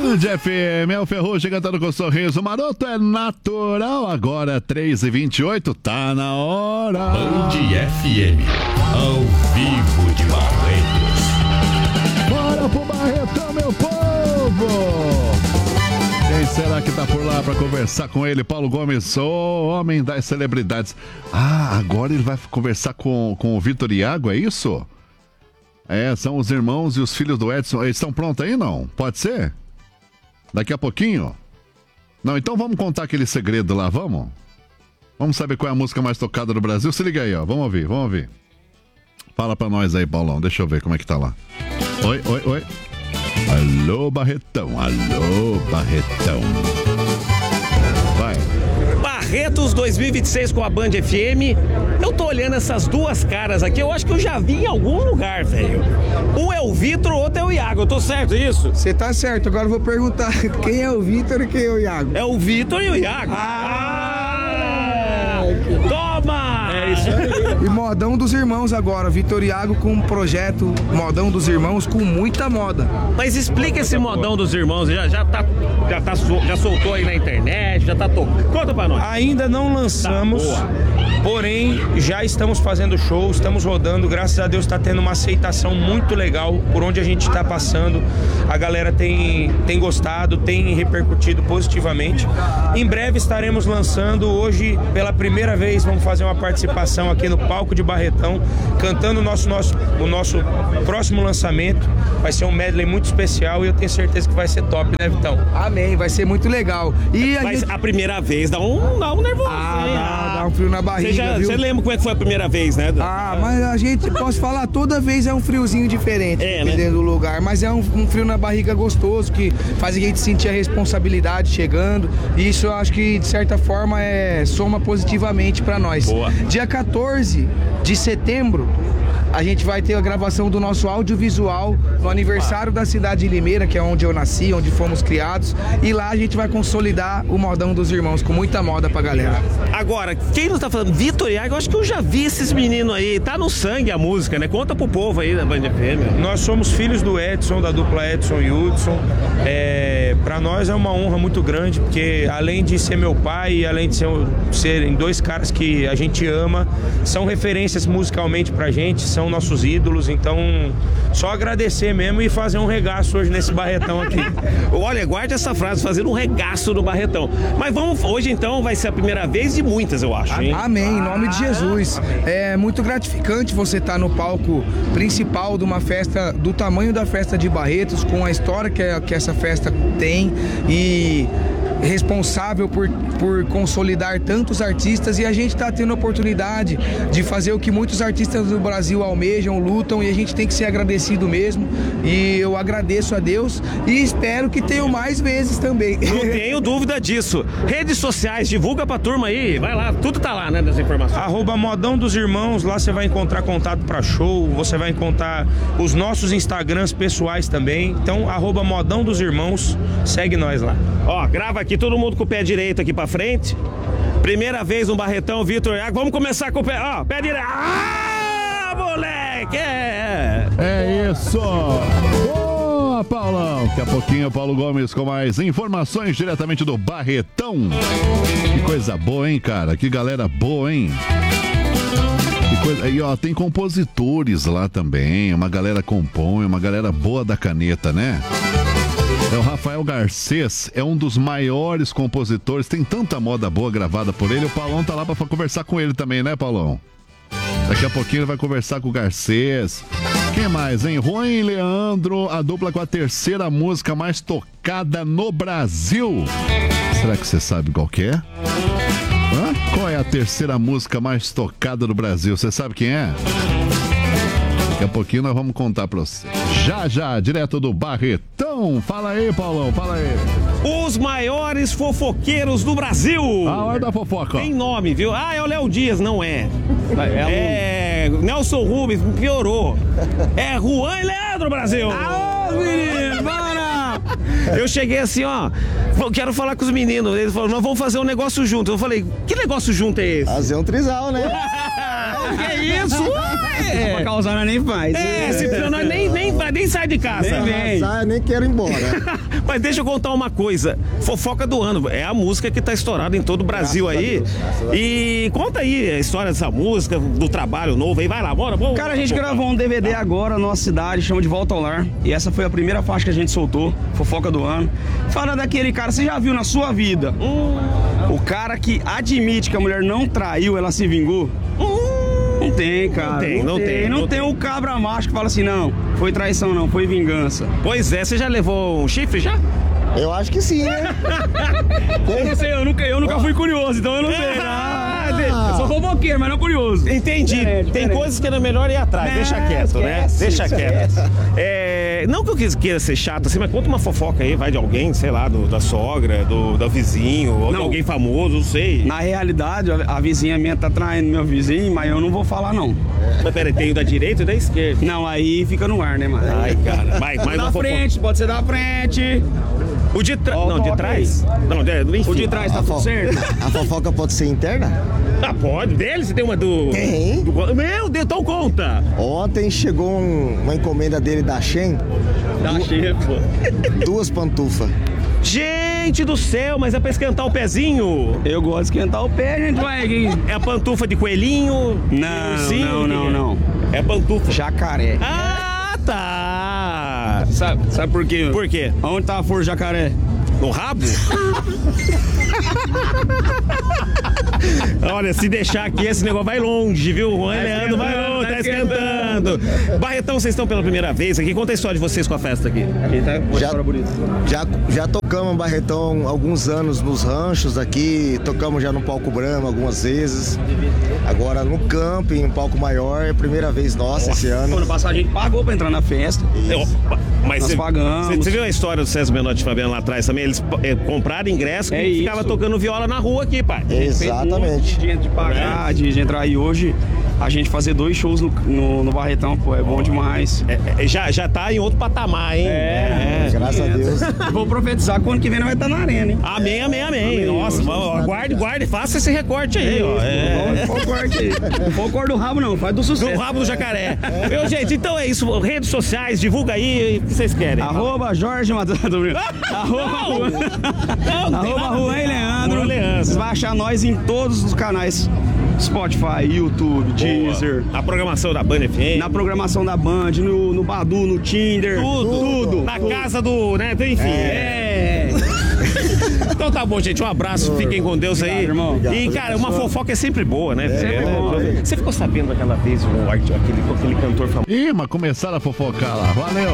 Band FM, é o Ferrugem cantando com sorriso maroto, é natural. Agora 3h28, tá na hora. Band FM, ao vivo de Barretos. Bora pro Barretão, meu povo! Quem será que tá por lá pra conversar com ele? Paulo Gomes, o homem das celebridades. Ah, agora ele vai conversar com o Vitor Iago, é isso? É, são os irmãos e os filhos do Edson. Eles estão prontos aí, não? Pode ser? Daqui a pouquinho? Não, então vamos contar aquele segredo lá, vamos? Vamos saber qual é a música mais tocada do Brasil? Se liga aí, ó. Vamos ouvir. Fala pra nós aí, Paulão. Deixa eu ver como é que tá lá. Oi. Alô, Barretão. Vai. Barretos 2026 com a Band FM. Eu tô olhando essas duas caras aqui, eu acho que eu já vi em algum lugar, velho. Um é o Vitor, o outro é o Iago, eu tô certo isso? Você tá certo, agora eu vou perguntar quem é o Vitor e quem é o Iago. É o Vitor e o Iago. Toma! É isso aí. E Modão dos Irmãos agora, Vitor e Iago com um projeto Modão dos Irmãos com muita moda. Mas explica esse Modão dos Irmãos, já soltou aí na internet, já tá tocando. Conta pra nós. Ainda não lançamos, porém já estamos fazendo show, estamos rodando, graças a Deus está tendo uma aceitação muito legal por onde a gente está passando. A galera tem gostado, tem repercutido positivamente. Em breve estaremos lançando, hoje pela primeira vez vamos fazer uma participação aqui no palco de Barretão, cantando o nosso próximo lançamento. Vai ser um medley muito especial e eu tenho certeza que vai ser top, né, Vitão? Amém, vai ser muito legal. E a primeira vez dá um nervoso. Dá um frio na barriga, viu? Você lembra como é que foi a primeira vez, né? Mas a gente, posso falar, toda vez é um friozinho diferente, dependendo do lugar. Mas é um frio na barriga gostoso, que faz a gente sentir a responsabilidade chegando. E isso eu acho que, de certa forma, soma positivamente pra nós. Boa. Dia 14 de setembro, a gente vai ter a gravação do nosso audiovisual no aniversário da cidade de Limeira, que é onde eu nasci, onde fomos criados. E lá a gente vai consolidar o Modão dos Irmãos, com muita moda pra galera. Agora, quem não tá falando? Vitor Iago, eu acho que eu já vi esses meninos aí. Tá no sangue a música, né? Conta pro povo aí da Band FM. Nós somos filhos do Edson, da dupla Edson e Hudson. Pra nós é uma honra muito grande, porque além de ser meu pai e além de serem dois caras que a gente ama, são referências musicalmente pra gente, são nossos ídolos, então só agradecer mesmo e fazer um regaço hoje nesse Barretão aqui. Olha, guarde essa frase, fazer um regaço no Barretão. Mas hoje então vai ser a primeira vez de muitas, eu acho, hein? Amém, em nome de Jesus. É muito gratificante você estar no palco principal de uma festa do tamanho da festa de Barretos, com a história que essa festa tem e responsável por consolidar tantos artistas, e a gente está tendo a oportunidade de fazer o que muitos artistas do Brasil almejam, lutam, e a gente tem que ser agradecido mesmo, e eu agradeço a Deus e espero que tenham mais vezes também. Não tenho dúvida disso. Redes sociais, divulga pra turma aí, vai lá, tudo tá lá, né, das informações. @Modão dos Irmãos, lá você vai encontrar contato pra show, você vai encontrar os nossos Instagrams pessoais também, então @Modão dos Irmãos, segue nós lá. Ó, grava aqui todo mundo com o pé direito aqui pra frente. Primeira vez no Barretão, Vitor Iago. Vamos começar com o pé. Ó, pé direito. Ah, moleque! É isso! Boa, Paulão! Daqui a pouquinho o Paulo Gomes com mais informações diretamente do Barretão. Que coisa boa, hein, cara? Que galera boa, hein? Que coisa... E ó, tem compositores lá também. Uma galera compõe, uma galera boa da caneta, né? O Rafael Garcês é um dos maiores compositores, tem tanta moda boa gravada por ele. O Paulão tá lá pra conversar com ele também, né, Paulão? Daqui a pouquinho ele vai conversar com o Garcês. Quem mais, hein? Juan e Leandro, a dupla com a terceira música mais tocada no Brasil. Será que você sabe qual que é? Qual é a terceira música mais tocada do Brasil? Você sabe quem é? Daqui a pouquinho nós vamos contar pra você. Já, direto do Barretão. Fala aí, Paulão, fala aí. Os maiores fofoqueiros do Brasil. A hora da fofoca. Tem nome, viu? É o Léo Dias, não é. Nelson Rubens, piorou. É Juan e Leandro, Brasil. Aô, menino, bora! Eu cheguei assim, ó, quero falar com os meninos. Eles falaram, nós vamos fazer um negócio junto. Eu falei, que negócio junto é esse? Fazer um trisal, né? Que isso? Pra causar nós nem faz. Se nós nem sai de casa. Nem quero ir embora. Mas deixa eu contar uma coisa. Fofoca do ano. É a música que tá estourada em todo o Brasil aí. E conta aí a história dessa música, do trabalho novo aí. Vai lá, bora. Cara, a gente gravou um DVD agora na nossa cidade, chama de Volta ao Lar. E essa foi a primeira faixa que a gente soltou, Fofoca do Ano. Fala daquele cara, você já viu na sua vida? O cara que admite que a mulher não traiu, ela se vingou? Não tem, cara. Não tem o cabra macho que fala assim, não, foi traição não, foi vingança. Pois é, você já levou um chifre já? Eu acho que sim, né? Eu não sei, eu nunca fui curioso, então eu não sei. Eu sou fofoqueiro, mas não curioso. Entendi. Tem coisas que era melhor ir atrás. Deixa quieto, né? Deixa quieto. Não que eu queira ser chato assim, mas conta uma fofoca aí, vai de alguém, sei lá, da sogra, do vizinho, ou de alguém famoso, não sei. Na realidade, a vizinha minha tá traindo meu vizinho, mas eu não vou falar, não. Mas peraí, tem o da direita e da esquerda. Não, aí fica no ar, né, mano? Ai, cara. Vai, mais da frente, pode ser da frente. O de trás. Não, de trás? Não, enfim. O de trás tá tudo certo? A fofoca pode ser interna? Ah, pode. Dele? Você tem uma do... Tem. Meu Deus, então conta. Ontem chegou uma encomenda dele da Shein. Da Shein, pô. 2 pantufas. Gente do céu, mas é pra esquentar o pezinho? Eu gosto de esquentar o pé, gente. É a pantufa de coelhinho? Não. É pantufa. Jacaré. Ah, tá. Sabe por quê? Por quê? Onde tá a flor jacaré? No rabo? Olha, se deixar aqui, esse negócio vai longe, viu? O Juan Leandro vai longe, tá esquentando. Barretão, vocês estão pela primeira vez aqui. Conta a história de vocês com a festa aqui. Já tocamos Barretão alguns anos nos ranchos aqui, tocamos já no Palco Brahma algumas vezes. Agora no camping, um palco maior, é a primeira vez nossa esse ano. Ano passado a gente pagou pra entrar na festa. Mas nós pagamos. Você viu a história do César Menotti e Fabiano lá atrás também? Eles compraram ingresso e ficavam tocando viola na rua aqui, pai. Exatamente. De gente pagar, de entrar aí hoje. A gente fazer 2 shows no Barretão, pô, é bom demais. Já tá em outro patamar, hein? Graças a Deus. Vou profetizar que o ano que vem nós vai estar na arena, hein? Amém. Nossa, guarde, faça esse recorte aí, ó. Não foi o corte do rabo, não, faz do sucesso. Do rabo do jacaré. Meu, gente, então é isso. Redes sociais, divulga aí o que vocês querem. @Jorge Matheus. @Juan Leandro. Vocês vão achar nós em todos os canais. Spotify, YouTube, Deezer. Na programação da Band FM. Na programação da Band, no Badu, no Tinder. Tudo. Na casa do, né? Enfim. Então tá bom, gente. Um abraço. Fiquem com Deus aí. Irmão. E, cara, uma fofoca é sempre boa, né? Sempre bom. Você ficou sabendo daquela vez aquele cantor famoso? Ih, mas começaram a fofocar lá. Valeu.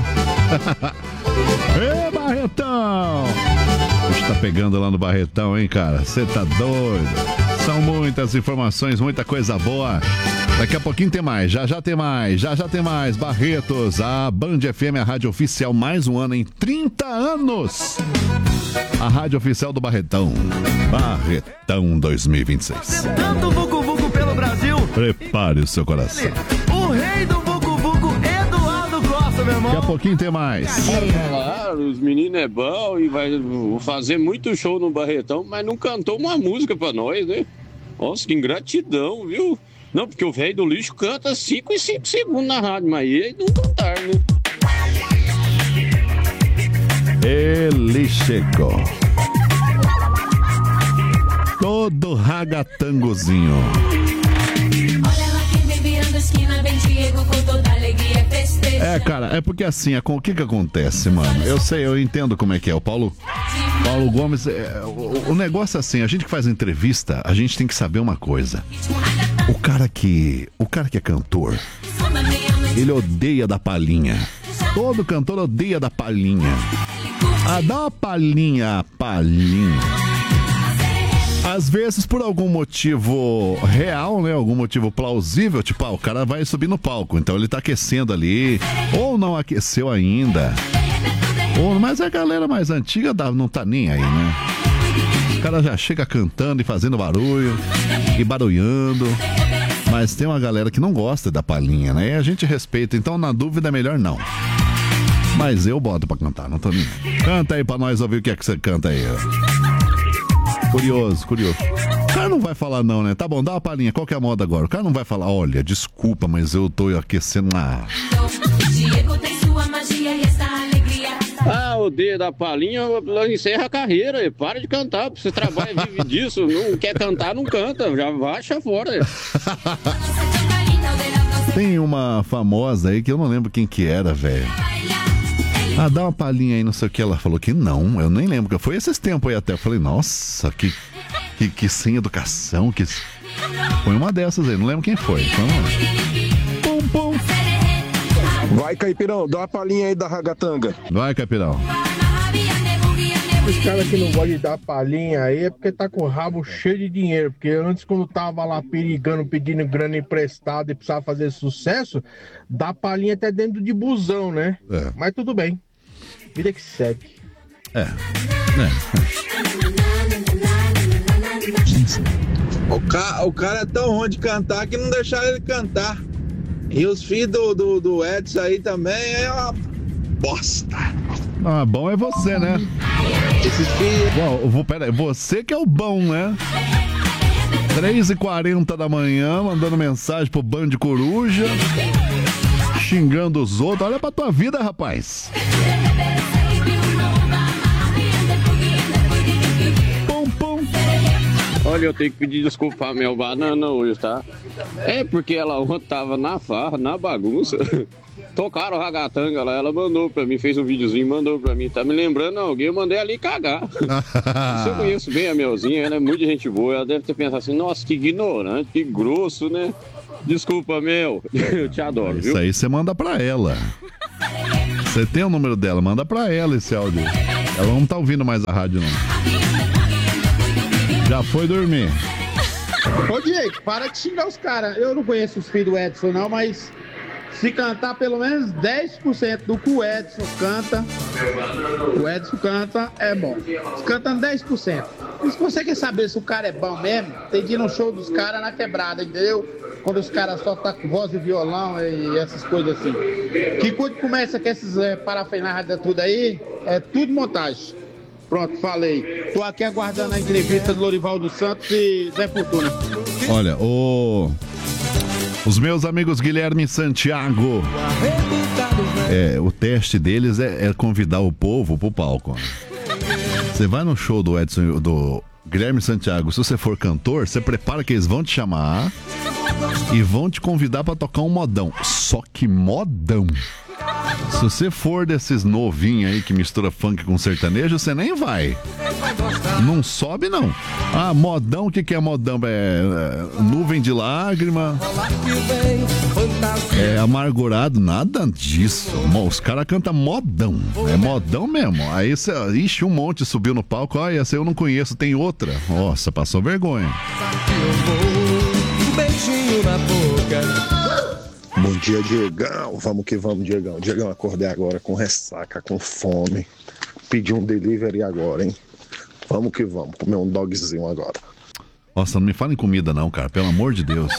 Ê, Barretão. A gente tá pegando lá no Barretão, hein, cara? Você tá doido? São muitas informações, muita coisa boa. Daqui a pouquinho tem mais, já tem mais. Barretos, a Band FM, a rádio oficial, mais um ano em 30 anos. A rádio oficial do Barretão. Barretão 2026. Tanto vucu-vucu pelo Brasil. Prepare o seu coração. O rei do vucu-vucu, Eduardo Costa, meu irmão. Daqui a pouquinho tem mais. Claro, os meninos é bom e vai fazer muito show no Barretão, mas não cantou uma música pra nós, né? Nossa, que ingratidão, viu? Não, porque o velho do lixo canta 5 segundos na rádio, mas aí não cantar, né? Ele chegou. Todo ragatangozinho. Cara, é porque assim, o que acontece, mano? Eu sei, eu entendo como é que é. O Paulo Gomes, o negócio é assim, a gente que faz entrevista, a gente tem que saber uma coisa. O cara que é cantor, ele odeia da palhinha. Todo cantor odeia da palhinha. Dá uma palhinha. Às vezes, por algum motivo real, né? Algum motivo plausível, tipo, o cara vai subir no palco, então ele tá aquecendo ali, ou não aqueceu ainda. Mas a galera mais antiga não tá nem aí, né? O cara já chega cantando e fazendo barulho, e barulhando. Mas tem uma galera que não gosta da palhinha, né? E a gente respeita, então na dúvida é melhor não. Mas eu boto pra cantar, não tô nem. Canta aí pra nós ouvir o que é que você canta aí. Curioso. O cara não vai falar não, né? Tá bom, dá uma palhinha, qual que é a moda agora? O cara não vai falar, olha, desculpa, mas eu tô aquecendo lá. Diego tem sua magia e essa alegria. Ah, o dedo da palhinha encerra a carreira. Para de cantar. Você trabalha, vive disso. Não quer cantar, não canta. Já baixa fora. Tem uma famosa aí que eu não lembro quem que era, velho. Ah, dá uma palhinha aí, não sei o que. Ela falou que não, eu nem lembro. Foi esses tempos aí até. Eu falei, nossa, que sem educação. Foi uma dessas aí, não lembro quem foi. Então, pum, pum. Vai, Caipirão, dá uma palhinha aí da ragatanga. Vai, Caipirão. Os caras que não gostam de dar palhinha aí é porque tá com o rabo cheio de dinheiro. Porque antes, quando tava lá perigando, pedindo grana emprestada e precisava fazer sucesso, dá palhinha até dentro de busão, né? É. Mas tudo bem. Vida que segue. O cara é tão ruim de cantar que não deixaram ele cantar. E os filhos do Edson aí também é uma bosta. Ah, bom é você, né? Pera aí, você que é o bom, né? 3h40 da manhã, mandando mensagem pro Band de Coruja, xingando os outros. Olha pra tua vida, rapaz. Pum, pum. Olha, eu tenho que pedir desculpa pra minha banana hoje, tá? É porque ela ontem tava na farra, na bagunça. Tocaram ragatanga lá, ela mandou pra mim, fez um videozinho, mandou pra mim. Tá me lembrando alguém, eu mandei ali cagar. Isso eu conheço bem a Melzinha, ela é muito gente boa. Ela deve ter pensado assim, nossa, que ignorante, que grosso, né? Desculpa, Mel, eu te adoro, viu? Isso aí você manda pra ela. Você tem o número dela, manda pra ela esse áudio. Ela não tá ouvindo mais a rádio, não. Já foi dormir. Ô, Diego, para de xingar os caras. Eu não conheço os filhos do Edson, não, mas se cantar pelo menos 10% do que o Edson canta, é bom. Se cantando 10%. E se você quer saber se o cara é bom mesmo, tem de ir no show dos caras na quebrada, entendeu? Quando os caras só tá com voz e violão e essas coisas assim. Que quando começa com esses parafernália tudo aí, é tudo montagem. Pronto, falei. Tô aqui aguardando a entrevista do Lorival dos Santos e Zé Fortuna. Olha, os meus amigos Guilherme e Santiago, o teste deles é convidar o povo pro palco. Você vai no show do Edson, do Guilherme Santiago, se você for cantor, você prepara que eles vão te chamar e vão te convidar pra tocar um modão. Só que modão. Se você for desses novinhos aí que mistura funk com sertanejo, você nem vai. Não sobe, não. Ah, modão, o que é modão? Nuvem de lágrima. Amargurado, nada disso. Os caras cantam modão. É modão mesmo. Aí você, um monte subiu no palco. Olha, essa eu não conheço, tem outra. Nossa, passou vergonha. Um beijinho na boca. Bom dia, Diegão. Vamos que vamos, Diegão. Diegão, acordei agora com ressaca, com fome. Pedi um delivery agora, hein? Vamos que vamos, comer um dogzinho agora. Nossa, não me fala em comida não, cara. Pelo amor de Deus.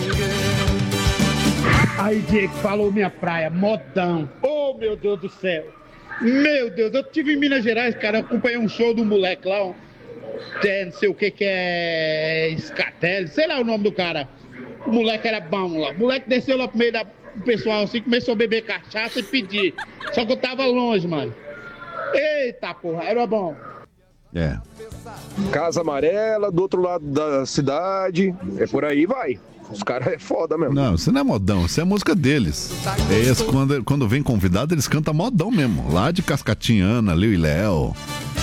Aí, Diego, falou minha praia, modão. Oh, meu Deus do céu. Meu Deus, eu estive em Minas Gerais, cara, eu acompanhei um show do moleque lá, não sei o que é Scatelli, sei lá o nome do cara. O moleque era bom lá. O moleque desceu lá pro meio do pessoal assim, começou a beber cachaça e pedir. Só que eu tava longe, mano. Eita porra, era bom. Casa Amarela, do outro lado da cidade. É por aí, vai. Os caras é foda mesmo. Não, isso não é modão, isso é a música deles. Esse, quando vem convidado, eles cantam modão mesmo. Lá de Cascatinhana, Liu e Léo.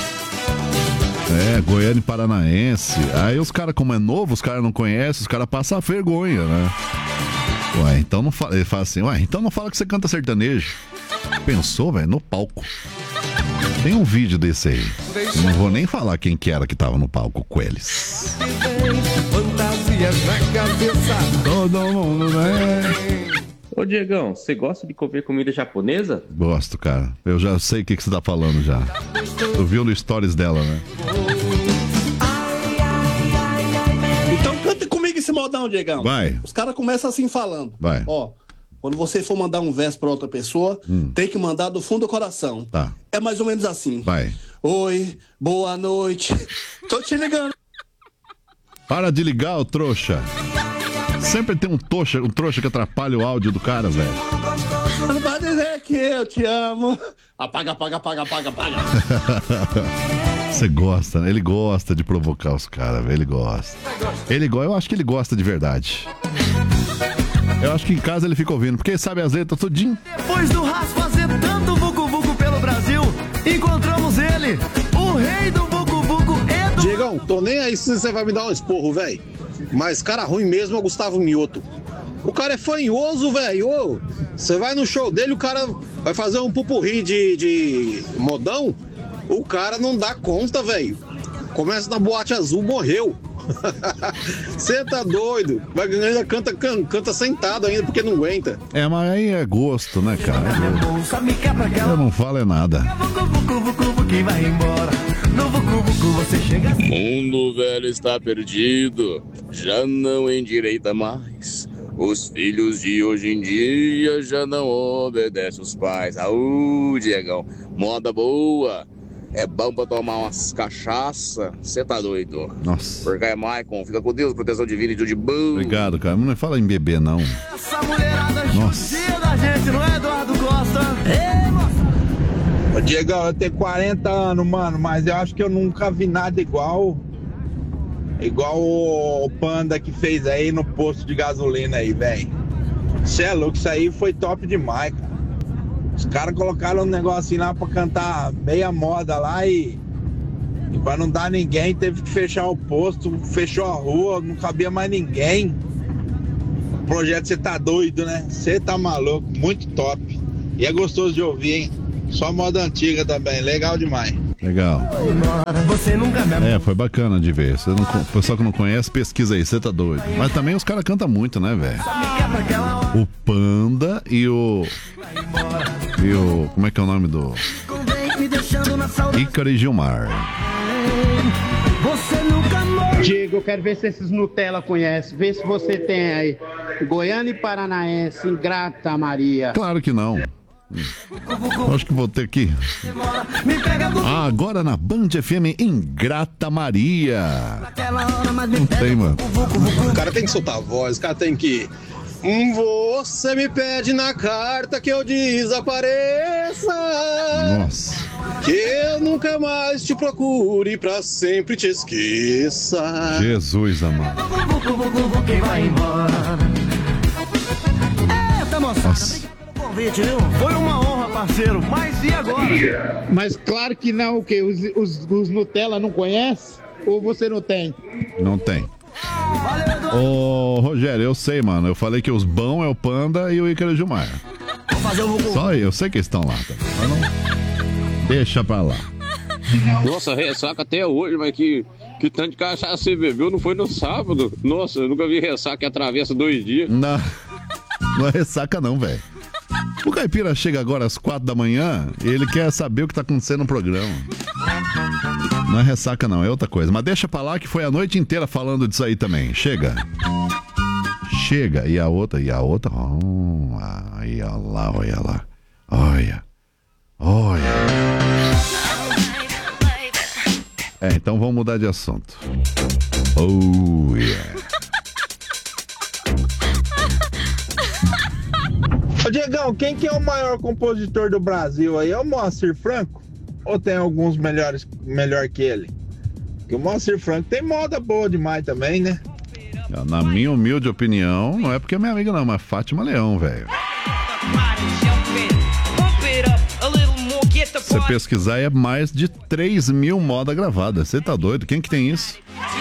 Goiânia e Paranaense. Aí os caras, como é novo, os caras não conhecem, os caras passam a vergonha, né? Ué, então não fala. Ele fala assim, então não fala que você canta sertanejo. Pensou, velho, no palco. Tem um vídeo desse aí. Eu não vou nem falar quem que era que tava no palco com eles. Fantasias na cabeça. Todo mundo, né? Ô Diegão, você gosta de comer comida japonesa? Gosto, cara. Eu já sei o que você tá falando já. Tu viu no stories dela, né? Então canta comigo esse modão, Diegão. Vai. Os caras começam assim falando. Vai. Ó, quando você for mandar um verso pra outra pessoa, tem que mandar do fundo do coração. Tá. É mais ou menos assim. Vai. Oi, boa noite. Tô te ligando. Para de ligar, ô trouxa. Sempre tem um trouxa que atrapalha o áudio do cara, velho. Não vai dizer que eu te amo. Apaga. Você gosta, né? Ele gosta de provocar os caras, velho. Ele gosta. Eu acho que ele gosta de verdade. Eu acho que em casa ele fica ouvindo, porque ele sabe as letras tudinho. Depois do Ras fazer tanto vucu-vucu pelo Brasil, encontramos ele, o rei do vucu-vucu, Edu. Diegão, tô nem aí se você vai me dar um esporro, velho. Mas cara ruim mesmo é o Gustavo Mioto. O cara é fanhoso, velho. Você vai no show dele, o cara vai fazer um pupurri de modão, o cara não dá conta, velho. Começa na Boate Azul, morreu. Você tá doido? Vai ganhar, ainda canta sentado ainda porque não aguenta. É, mas aí é gosto, né, cara? Eu não falo é nada. O mundo velho está perdido, já não endireita mais. Os filhos de hoje em dia já não obedecem os pais. Diegão, moda boa. É bom pra tomar umas cachaça. Você tá doido? Nossa. Porque é Maicon, fica com Deus, proteção divina e tudo de bom. Obrigado, cara. Não fala em bebê, não. Essa mulherada Nossa. judia da gente, não é, Eduardo Costa? Ei, moça. Ô, Diegão, eu tenho 40 anos, mano, mas eu acho que eu nunca vi nada igual o Panda que fez aí no posto de gasolina aí, velho. Cê é louco, isso aí foi top demais, cara. Os caras colocaram um negocinho lá pra cantar meia moda lá e pra não dar ninguém, teve que fechar o posto, fechou a rua, não cabia mais ninguém. O projeto, você tá doido, né? Você tá maluco, muito top. E é gostoso de ouvir, hein? Só moda antiga também, legal demais. Legal. Você nunca me foi bacana de ver. O pessoal que não conhece, pesquisa aí, você tá doido. Mas também os caras cantam muito, né, velho? O Panda e o... Como é que é o nome do... Ícaro e Gilmar. Você nunca morre. Diego, eu quero ver se esses Nutella conhecem. Vê se você tem aí. Goiânia e Paranaense, Ingrata Maria. Claro que não. Acho que vou ter aqui. Agora na Band FM, Ingrata Maria. Não tem, mano. O cara tem que soltar a voz, o cara tem que... Você me pede na carta que eu desapareça. Nossa. Que eu nunca mais te procure, pra sempre te esqueça. Jesus amado. Que vai embora. Eita, moçada. Nossa. Convite, viu? Foi uma honra, parceiro. Mas e agora? Mas claro que não, o quê? Os Nutella não conhece? Ou você não tem? Não tem. Ô, Rogério, eu sei, mano. Eu falei que os bons é o Panda e o Ícaro Gilmar. Só eu sei que eles estão lá. Tá? Mas não... Deixa pra lá. Nossa, ressaca até hoje, mas que tanto de cachaça você bebeu, não foi no sábado? Nossa, eu nunca vi ressaca que atravessa 2 dias. Não é ressaca não, velho. O Caipira chega agora às 4 da manhã e ele quer saber o que tá acontecendo no programa. Não é ressaca não, é outra coisa. Mas deixa pra lá que foi a noite inteira falando disso aí também. Chega. E a outra. Oh, aí, olha lá. Olha. Então vamos mudar de assunto. Oh, yeah. Ô Diegão, quem que é o maior compositor do Brasil aí? É o Moacir Franco? Ou tem alguns melhor que ele? Porque o Moacir Franco tem moda boa demais também, né? Na minha humilde opinião, não é porque é minha amiga não, mas Fátima Leão, velho. Se você pesquisar, é mais de 3.000 modas gravadas. Você tá doido? Quem que tem isso?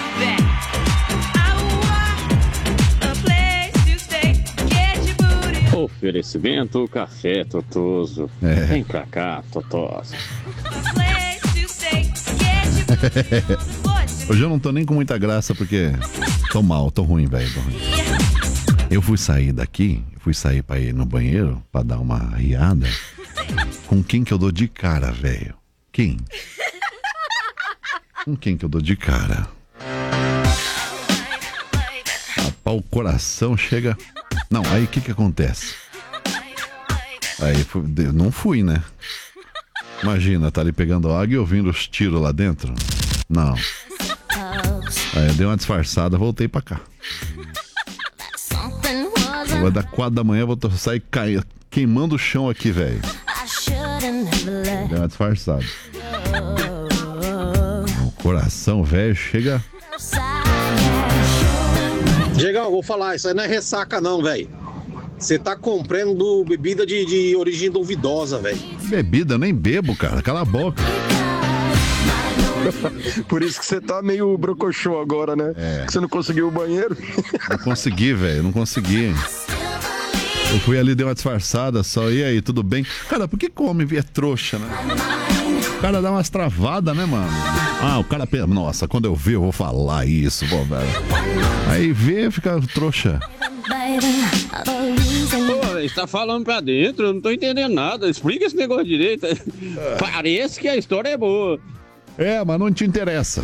Oferecimento Café Totoso. Vem pra cá, Totoso. Hoje eu não tô nem com muita graça porque tô mal, tô ruim, velho. Eu fui sair pra ir no banheiro pra dar uma riada. Com quem que eu dou de cara, velho? Quem? Com quem que eu dou de cara? Rapaz, o coração chega... Não, aí o que acontece? Aí não fui, né? Imagina, tá ali pegando água e ouvindo os tiros lá dentro. Não. Aí eu dei uma disfarçada, voltei pra cá. Vai dar 4 da manhã, vou sair queimando o chão aqui, velho. Deu uma disfarçada. O coração, velho, chega... Diegão, vou falar, isso aí não é ressaca não, velho. Você tá comprando bebida de origem duvidosa, velho. Bebida, eu nem bebo, cara. Cala a boca. Por isso que você tá meio brocochô agora, né? É. Que você não conseguiu o banheiro. Não consegui, velho. Não consegui. Eu fui ali, dei uma disfarçada só. E aí, tudo bem? Cara, por que come é trouxa, né? O cara dá umas travadas, né, mano? Ah, o cara pensa, nossa, quando eu ver eu vou falar isso, pô, velho. Aí vê, fica trouxa. Pô, velho, você tá falando pra dentro, eu não tô entendendo nada. Explica esse negócio direito. Parece que a história é boa. É, mas não te interessa.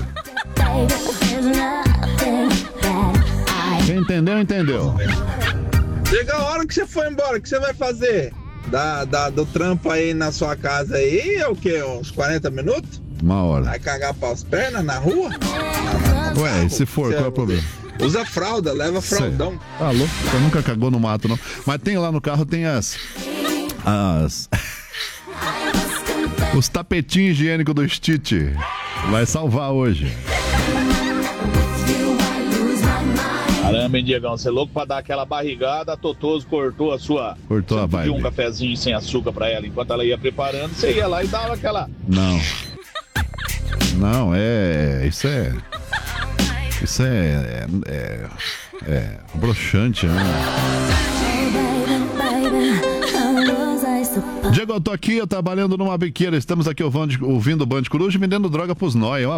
Quem entendeu, entendeu. Chega a hora que você foi embora, o que você vai fazer? Do trampo aí na sua casa aí, é o quê? Uns 40 minutos? Uma hora. Vai cagar pras pernas na rua? Ué, e se for, qual é o problema? Usa fralda, leva fraldão. Tá louco, você nunca cagou no mato, não. Mas tem lá no carro, tem os tapetinhos higiênicos do Stitch. Vai salvar hoje. Caramba, hein, Diegão, você é louco pra dar aquela barrigada, a Totoso cortou a sua... Cortou a barriga. Um cafezinho sem açúcar pra ela, enquanto ela ia preparando, você ia lá e dava aquela... Não, isso é broxante, né? Diego, eu tô aqui trabalhando numa biqueira. Estamos aqui ouvindo o Band Coruja e vendendo droga pros nóia.